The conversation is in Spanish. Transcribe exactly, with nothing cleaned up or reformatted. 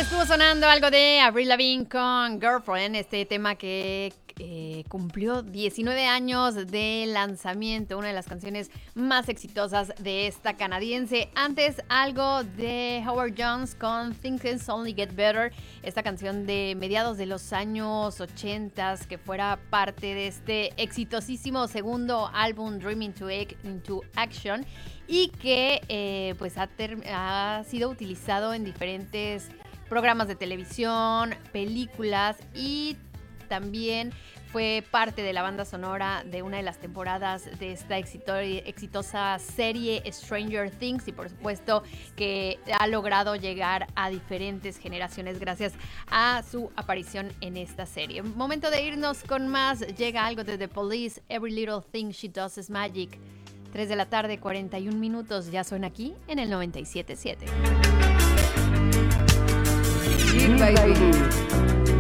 Estuvo sonando algo de Avril Lavigne con Girlfriend, este tema que eh, cumplió diecinueve años de lanzamiento, una de las canciones más exitosas de esta canadiense. Antes, algo de Howard Jones con Things Only Get Better, esta canción de mediados de los años ochenta, que fuera parte de este exitosísimo segundo álbum Dreaming to, into Action, y que eh, pues ha, ter- ha sido utilizado en diferentes programas de televisión, películas, y también fue parte de la banda sonora de una de las temporadas de esta exito- exitosa serie Stranger Things, y por supuesto que ha logrado llegar a diferentes generaciones gracias a su aparición en esta serie. Momento de irnos con más. Llega algo de The Police, Every Little Thing She Does Is Magic. tres de la tarde, cuarenta y un minutos, ya suena aquí en el noventa y siete punto siete. Sí, baby.